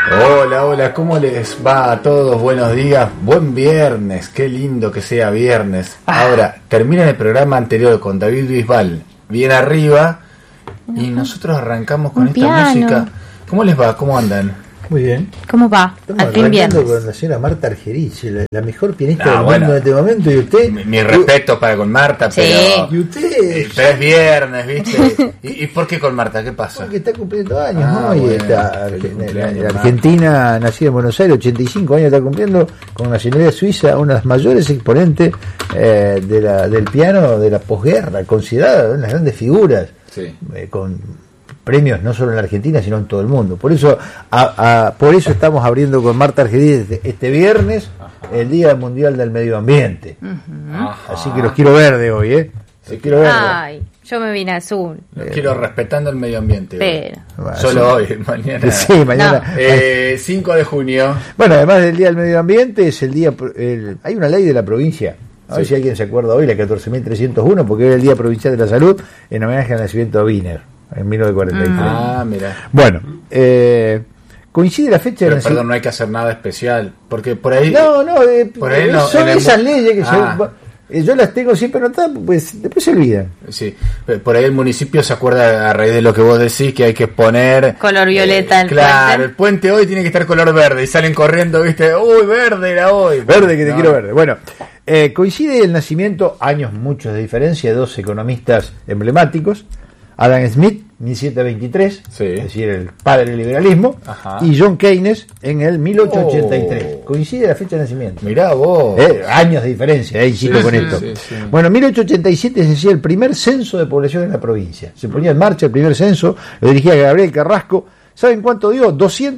Hola, hola, ¿cómo les va a todos? Buenos días, buen viernes, qué lindo que sea viernes. Ahora, termina el programa anterior con David Bisbal, bien arriba, y nosotros arrancamos con esta música. ¿Cómo les va? ¿Cómo andan? Muy bien. ¿Cómo va? Estamos Al fin viernes. con la señora Marta Argerich, la mejor pianista del mundo en este momento, y usted... Mi respeto para con Marta, sí. pero... Y usted... Pero es viernes, ¿viste? ¿Y por qué con Marta? ¿Qué pasa? Porque está cumpliendo años, ¿no? Bueno, Y está cumpleaños, Argentina, nacida en Buenos Aires, 85 años está cumpliendo, con nacionalidad suiza, una de las mayores exponentes del piano de la posguerra, considerada una de las grandes figuras, sí. Con premios no solo en la Argentina sino en todo el mundo. Por eso por eso estamos abriendo con Marta Argerich este viernes. Ajá. El Día Mundial del Medio Ambiente. Así que los quiero verde hoy, Sí, quiero verde. Ay, yo me vine azul. Los quiero respetando el medio ambiente. Pero bueno, solo hoy, mañana. Sí, mañana. No. 5 de junio. Bueno, además del Día del Medio Ambiente, es el día. Hay una ley de la provincia. A ver si alguien se acuerda hoy, la 14.301, porque es el Día Provincial de la Salud, en homenaje al nacimiento de Wiener, en 1943. Mira. Bueno, coincide la fecha pero, de perdón, no hay que hacer nada especial, porque por ahí... por ahí no, son esas leyes que yo las tengo siempre anotadas, pues después se olvidan. Sí, por ahí el municipio se acuerda a raíz de lo que vos decís, que hay que poner... color violeta el claro, puente. El puente hoy tiene que estar color verde, y salen corriendo, ¿viste? ¡Uy, verde era hoy! Verde, que te quiero verde. Bueno, coincide el nacimiento, años muchos de diferencia, de dos economistas emblemáticos, Adam Smith, 1723, sí. Es decir, el padre del liberalismo, ajá. Y John Keynes en el 1883. Coincide la fecha de nacimiento. Mirá vos. Años de diferencia, insisto con esto. Sí. Bueno, en 1887 se hacía el primer censo de población en la provincia. Se ponía en marcha el primer censo, lo dirigía Gabriel Carrasco. ¿Saben cuánto dio?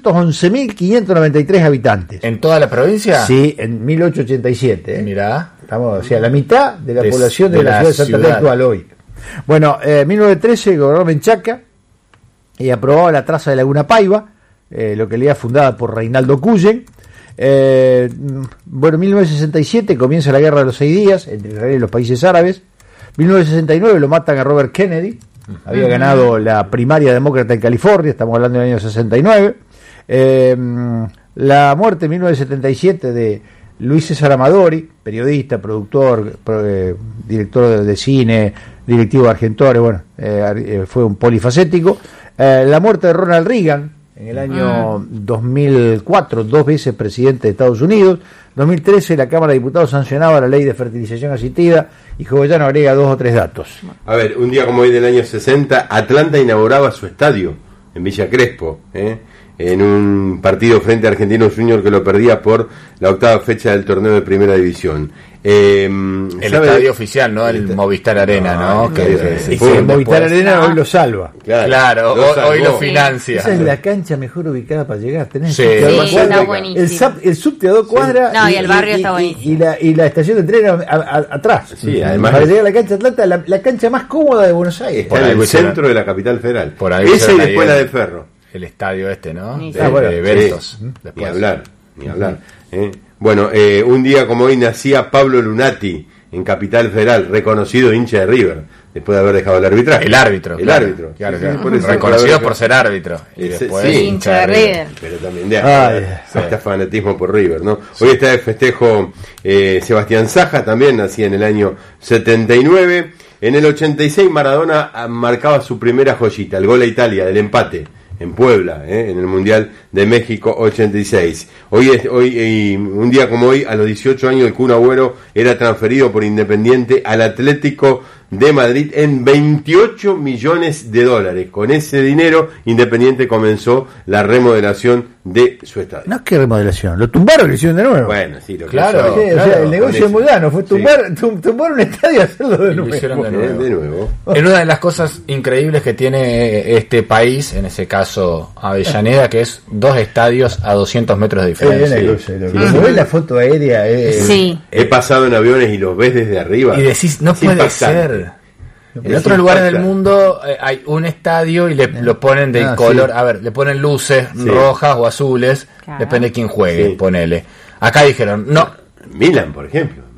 211.593 habitantes. ¿En toda la provincia? Sí, en 1887. Mirá. Estamos, o sea, la mitad de la población de la ciudad de Santa Fe actual hoy. Bueno, 1913 gobernó Menchaca y aprobaba la traza de Laguna Paiva, localidad fundada por Reinaldo Cullen. Bueno, 1967 comienza la Guerra de los 6 días entre Israel y los países árabes. 1969 lo matan a Robert Kennedy, había ganado la primaria demócrata en California, estamos hablando del año 69. La muerte en 1977 de Luis César Amadori, periodista, productor, director de cine, directivo de Argentores, bueno, fue un polifacético. La muerte de Ronald Reagan en el año 2004, 2 veces presidente de Estados Unidos. 2013 la Cámara de Diputados sancionaba la ley de fertilización asistida, y Jovellanos agrega 2 o 3 datos. A ver, un día como hoy del año 60, Atlanta inauguraba su estadio en Villa Crespo, en un partido frente a Argentinos Juniors que lo perdía por la 8ª fecha del torneo de Primera División. El estadio oficial, ¿no? El Movistar Arena, ¿no? El Movistar Arena hoy lo salva. Claro, hoy lo financia. Esa es la cancha mejor ubicada para llegar. Tenés está buenísimo. El subte a 2 cuadras. No, y el barrio está buenísimo. Y la estación de tren atrás. Sí, además para llegar a la cancha Atlanta, la cancha más cómoda de Buenos Aires. Está en el centro de la capital federal. Por ahí esa y después la de Ferro. El estadio ¿no? Sí. De eventos. Ni hablar. Bueno, un día como hoy nacía Pablo Lunati en Capital Federal, reconocido hincha de River, después de haber dejado el arbitraje. El árbitro. Claro. Reconocido por ser árbitro. Y después hincha de River. Pero también de hasta fanatismo por River, ¿no? Hoy está de festejo Sebastián Saja, también nacía en el año 79. En el 86 Maradona marcaba su primera joyita, el gol a Italia, del empate en Puebla, en el Mundial de México 86. Hoy un día como hoy, a los 18 años, el Kun Agüero era transferido por Independiente al Atlético de Madrid en $28 millones. Con ese dinero, Independiente comenzó la remodelación de su estadio. No es que remodelación, lo tumbaron y lo hicieron de nuevo. Bueno, sí, claro. O sea, el negocio es muy gano, fue tumbar un estadio y hacerlo de nuevo. Es una de las cosas increíbles que tiene este país, en ese caso Avellaneda, que es 2 estadios a 200 metros de diferencia. Cuando ves la foto aérea, he pasado en aviones y los ves desde arriba. Y decís, no puede ser. En otros lugares del mundo hay un estadio y lo ponen de color, a ver, le ponen luces rojas o azules, depende de quién juegue, ponele. Acá dijeron, no. Milan, por ejemplo.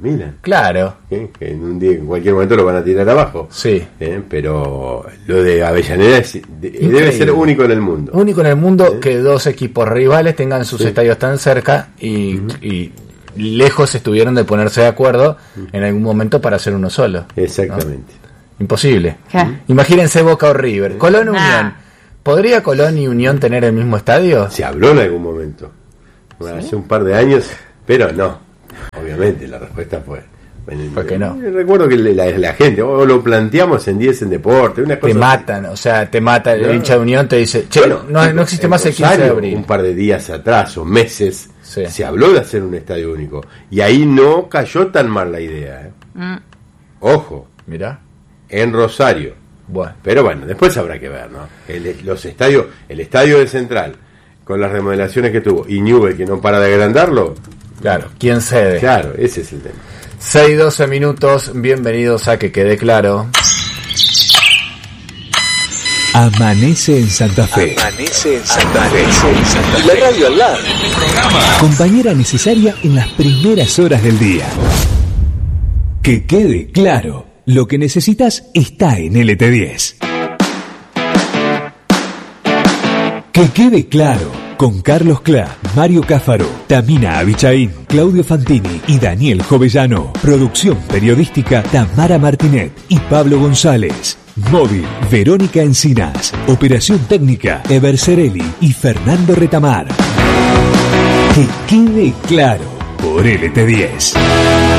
Milan. Claro. Que en cualquier momento lo van a tirar abajo. Sí. Pero lo de Avellaneda debe ser único en el mundo. Único en el mundo que dos equipos rivales tengan sus estadios tan cerca y lejos estuvieron de ponerse de acuerdo en algún momento para hacer uno solo. Exactamente. ¿No? Imposible. ¿Qué? Imagínense Boca o River. Colón Unión. ¿Podría Colón y Unión tener el mismo estadio? Se habló en algún momento. Hace un par de años, pero no. Obviamente la respuesta fue que no. Recuerdo que la gente lo planteamos en 10 en Deporte, una cosa te matan, así. O sea, te mata el hincha de Unión, te dice, che, bueno, no existe más el 15 de abril. Un par de días atrás o meses se habló de hacer un estadio único y ahí no cayó tan mal la idea. Ojo, mirá, en Rosario. Bueno. Pero bueno, después habrá que ver, ¿no? Los estadios, el estadio de Central con las remodelaciones que tuvo y Newell que no para de agrandarlo. Claro, ¿quién cede? Claro, ese es el tema. 6:12 minutos, bienvenidos a Que Quede Claro. Amanece en Santa Fe. Amanece en Santa Fe. Y la radio al lado. Compañera necesaria en las primeras horas del día. Que quede claro, lo que necesitas está en LT10. Que quede claro. Con Carlos Clá, Mario Cáfaro, Tamina Abichaín, Claudio Fantini y Daniel Jovellano. Producción periodística Tamara Martinet y Pablo González. Móvil, Verónica Encinas. Operación técnica, Eber Cerelli y Fernando Retamar. Que quede claro por LT10.